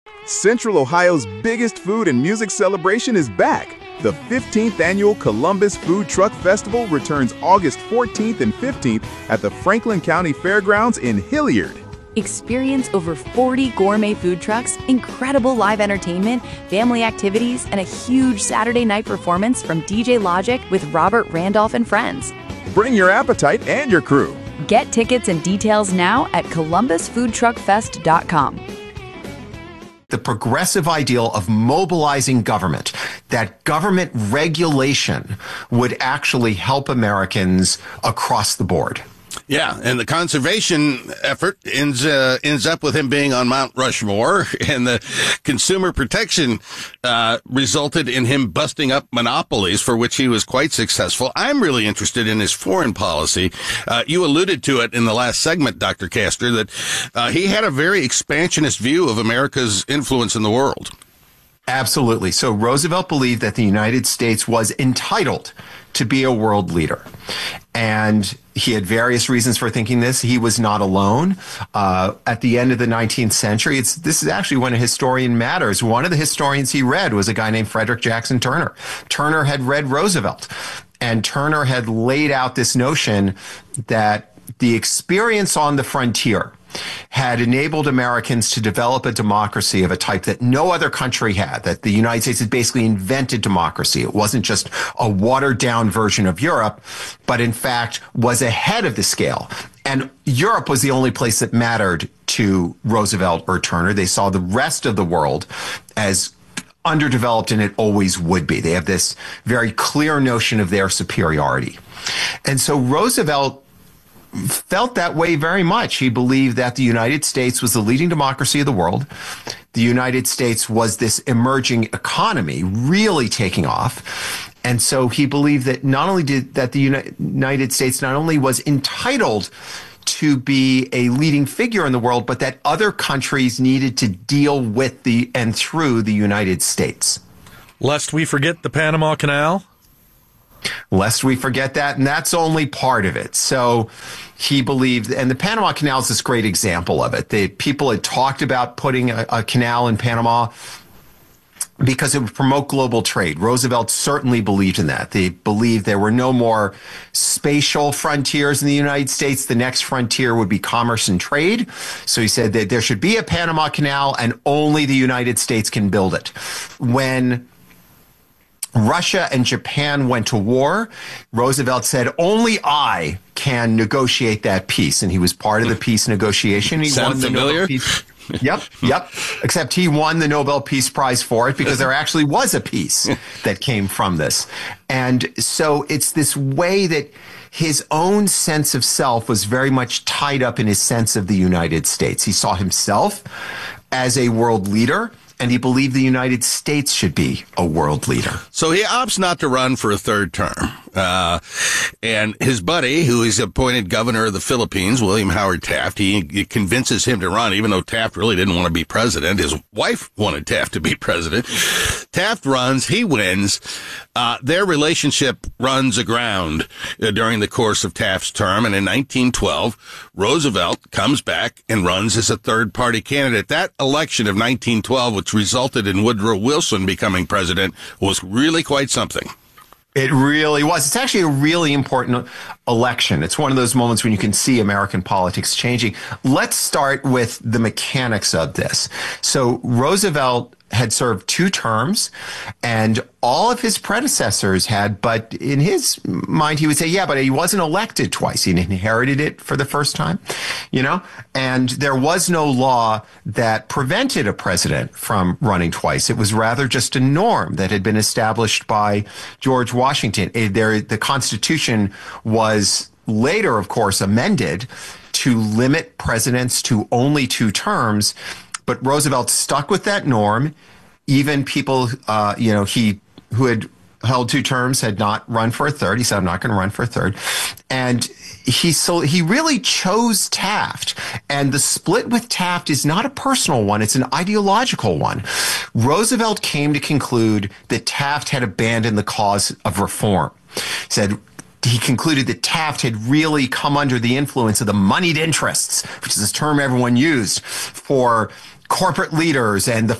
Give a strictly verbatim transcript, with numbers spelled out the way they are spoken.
Central Ohio's biggest food and music celebration is back. The fifteenth Annual Columbus Food Truck Festival returns August fourteenth and fifteenth at the Franklin County Fairgrounds in Hilliard. Experience over forty gourmet food trucks, incredible live entertainment, family activities, and a huge Saturday night performance from D J Logic with Robert Randolph and friends. Bring your appetite and your crew. Get tickets and details now at columbus food truck fest dot com. The progressive ideal of mobilizing government, that government regulation would actually help Americans across the board. Yeah, and the conservation effort ends uh, ends up with him being on Mount Rushmore, and the consumer protection uh, resulted in him busting up monopolies, for which he was quite successful. I'm really interested in his foreign policy. Uh, you alluded to it in the last segment, Doctor Castor, that uh, he had a very expansionist view of America's influence in the world. Absolutely. So Roosevelt believed that the United States was entitled to be a world leader. And he had various reasons for thinking this. He was not alone. Uh, at the end of the nineteenth century, it's, this is actually when a historian matters. One of the historians he read was a guy named Frederick Jackson Turner. Turner had read Roosevelt, and Turner had laid out this notion that the experience on the frontier had enabled Americans to develop a democracy of a type that no other country had, that the United States had basically invented democracy. It wasn't just a watered-down version of Europe, but in fact was ahead of the scale. And Europe was the only place that mattered to Roosevelt or Turner. They saw the rest of the world as underdeveloped, and it always would be. They have this very clear notion of their superiority. And so Roosevelt felt that way very much. He believed that the United States was the leading democracy of the world. The United States was this emerging economy really taking off. And so he believed that not only did that the United States not only was entitled to be a leading figure in the world, but that other countries needed to deal with the and through the United States. Lest we forget the Panama Canal. Lest we forget that, and that's only part of it. So he believed, and the Panama Canal is this great example of it. The people had talked about putting a, a canal in Panama because it would promote global trade. Roosevelt certainly believed in that. They believed there were no more spatial frontiers in the United States. The next frontier would be commerce and trade. So he said that there should be a Panama Canal, and only the United States can build it. When Russia and Japan went to war, Roosevelt said, only I can negotiate that peace. And he was part of the peace negotiation. He Sound won the familiar? Nobel Peace. Yep, yep. Except he won the Nobel Peace Prize for it because there actually was a peace that came from this. And so it's this way that his own sense of self was very much tied up in his sense of the United States. He saw himself as a world leader, and he believed the United States should be a world leader. So he opts not to run for a third term. Uh, and his buddy, who is appointed governor of the Philippines, William Howard Taft, he, he convinces him to run, even though Taft really didn't want to be president. His wife wanted Taft to be president. Taft runs, he wins. Uh, their relationship runs aground uh, during the course of Taft's term. And in nineteen twelve, Roosevelt comes back and runs as a third-party candidate. That election of nineteen twelve, which resulted in Woodrow Wilson becoming president, was really quite something. It really was. It's actually a really important election. It's one of those moments when you can see American politics changing. Let's start with the mechanics of this. So Roosevelt had served two terms, and all of his predecessors had, but in his mind, he would say, yeah, but he wasn't elected twice. He inherited it for the first time, you know, and there was no law that prevented a president from running twice. It was rather just a norm that had been established by George Washington. It, there, the Constitution was later, of course, amended to limit presidents to only two terms. But Roosevelt stuck with that norm. Even people, uh, you know, he who had held two terms had not run for a third. He said, I'm not going to run for a third. And he so he really chose Taft. And the split with Taft is not a personal one. It's an ideological one. Roosevelt came to conclude that Taft had abandoned the cause of reform. He said, he concluded that Taft had really come under the influence of the moneyed interests, which is this term everyone used, for corporate leaders and the